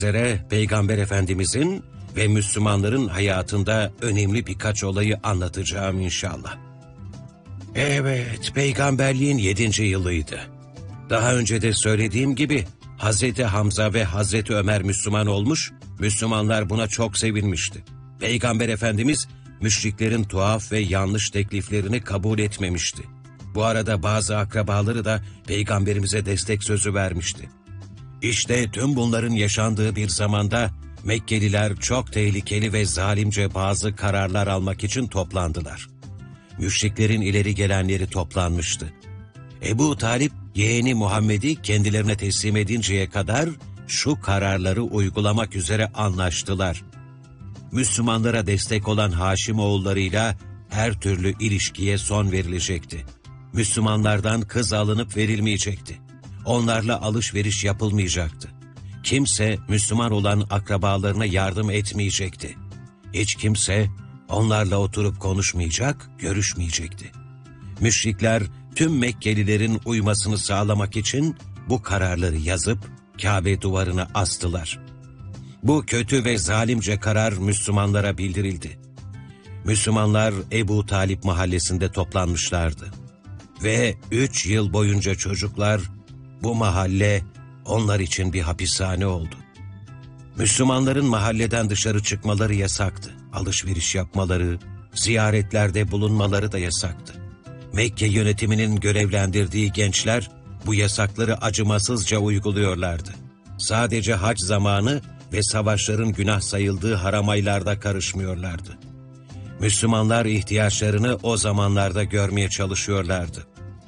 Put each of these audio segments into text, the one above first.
üzere Peygamber Efendimizin ve Müslümanların hayatında önemli birkaç olayı anlatacağım inşallah. Evet, peygamberliğin 7. yılıydı. Daha önce de söylediğim gibi Hazreti Hamza ve Hazreti Ömer Müslüman olmuş, Müslümanlar buna çok sevinmişti. Peygamber Efendimiz müşriklerin tuhaf ve yanlış tekliflerini kabul etmemişti. Bu arada bazı akrabaları da Peygamberimize destek sözü vermişti. İşte tüm bunların yaşandığı bir zamanda Mekkeliler çok tehlikeli ve zalimce bazı kararlar almak için toplandılar. Müşriklerin ileri gelenleri toplanmıştı. Ebu Talip yeğeni Muhammed'i kendilerine teslim edinceye kadar şu kararları uygulamak üzere anlaştılar. Müslümanlara destek olan Haşimoğullarıyla her türlü ilişkiye son verilecekti. Müslümanlardan kız alınıp verilmeyecekti. Onlarla alışveriş yapılmayacaktı. Kimse Müslüman olan akrabalarına yardım etmeyecekti. Hiç kimse onlarla oturup konuşmayacak, görüşmeyecekti. Müşrikler tüm Mekkelilerin uymasını sağlamak için bu kararları yazıp Kabe duvarına astılar. Bu kötü ve zalimce karar Müslümanlara bildirildi. Müslümanlar Ebu Talip mahallesinde toplanmışlardı. Ve 3 yıl boyunca çocuklar, bu mahalle onlar için bir hapishane oldu. Müslümanların mahalleden dışarı çıkmaları yasaktı. Alışveriş yapmaları, ziyaretlerde bulunmaları da yasaktı. Mekke yönetiminin görevlendirdiği gençler bu yasakları acımasızca uyguluyorlardı. Sadece hac zamanı ve savaşların günah sayıldığı haram aylarda karışmıyorlardı. Müslümanlar ihtiyaçlarını o zamanlarda görmeye çalışıyorlardı.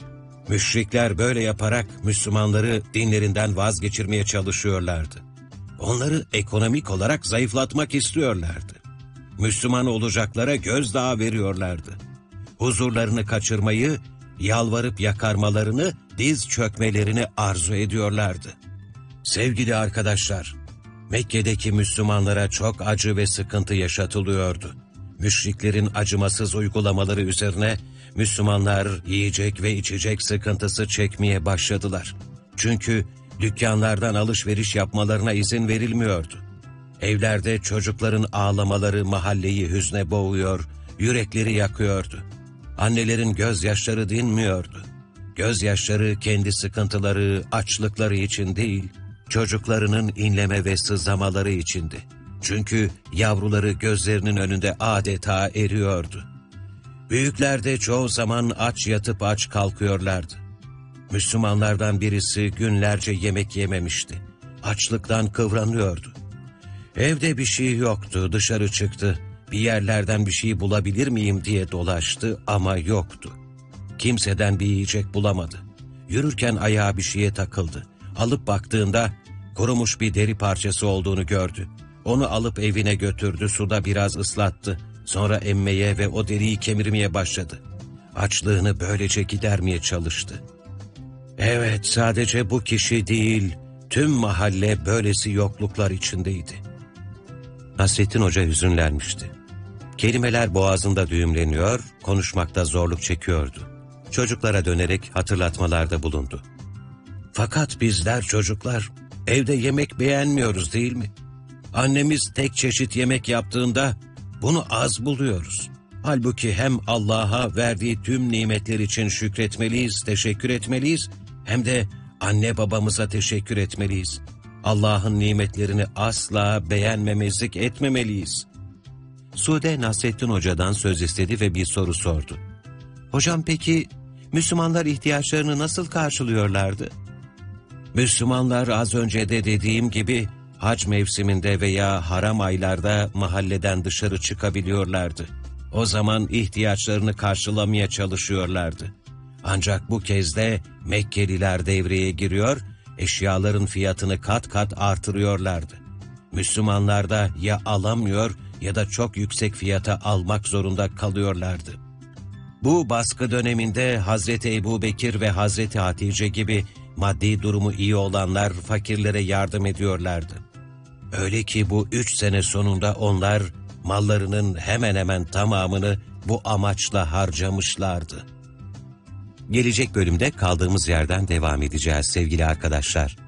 Müşrikler böyle yaparak Müslümanları dinlerinden vazgeçirmeye çalışıyorlardı. Onları ekonomik olarak zayıflatmak istiyorlardı. Müslüman olacaklara gözdağı veriyorlardı. Huzurlarını kaçırmayı, yalvarıp yakarmalarını, diz çökmelerini arzu ediyorlardı. Sevgili arkadaşlar, Mekke'deki Müslümanlara çok acı ve sıkıntı yaşatılıyordu. Müşriklerin acımasız uygulamaları üzerine Müslümanlar yiyecek ve içecek sıkıntısı çekmeye başladılar. Çünkü dükkanlardan alışveriş yapmalarına izin verilmiyordu. Evlerde çocukların ağlamaları mahalleyi hüzne boğuyor, yürekleri yakıyordu. Annelerin gözyaşları dinmiyordu. Gözyaşları kendi sıkıntıları, açlıkları için değil, çocuklarının inleme ve sızlamaları içindi. Çünkü yavruları gözlerinin önünde adeta eriyordu. Büyükler de çoğu zaman aç yatıp aç kalkıyorlardı. Müslümanlardan birisi günlerce yemek yememişti. Açlıktan kıvranıyordu. Evde bir şey yoktu, dışarı çıktı. Bir yerlerden bir şey bulabilir miyim diye dolaştı ama yoktu. Kimseden bir yiyecek bulamadı. Yürürken ayağa bir şeye takıldı. Alıp baktığında kurumuş bir deri parçası olduğunu gördü. Onu alıp evine götürdü, suda biraz ıslattı. Sonra emmeye ve o deriyi kemirmeye başladı. Açlığını böylece gidermeye çalıştı. Evet, sadece bu kişi değil, tüm mahalle böylesi yokluklar içindeydi. Nasrettin Hoca hüzünlenmişti. Kelimeler boğazında düğümleniyor, konuşmakta zorluk çekiyordu. Çocuklara dönerek hatırlatmalarda bulundu. Fakat bizler çocuklar, evde yemek beğenmiyoruz değil mi? Annemiz tek çeşit yemek yaptığında bunu az buluyoruz. Halbuki hem Allah'a verdiği tüm nimetler için şükretmeliyiz, teşekkür etmeliyiz, hem de anne babamıza teşekkür etmeliyiz. Allah'ın nimetlerini asla beğenmemezlik etmemeliyiz. Sude Nasrettin Hoca'dan söz istedi ve bir soru sordu. Hocam peki Müslümanlar ihtiyaçlarını nasıl karşılıyorlardı? Müslümanlar az önce de dediğim gibi hac mevsiminde veya haram aylarda mahalleden dışarı çıkabiliyorlardı. O zaman ihtiyaçlarını karşılamaya çalışıyorlardı. Ancak bu kez de Mekkeliler devreye giriyor, eşyaların fiyatını kat kat artırıyorlardı. Müslümanlar da ya alamıyor ya da çok yüksek fiyata almak zorunda kalıyorlardı. Bu baskı döneminde Hazreti Ebubekir ve Hazreti Hatice gibi maddi durumu iyi olanlar fakirlere yardım ediyorlardı. Öyle ki bu 3 sene sonunda onlar mallarının hemen hemen tamamını bu amaçla harcamışlardı. Gelecek bölümde kaldığımız yerden devam edeceğiz sevgili arkadaşlar.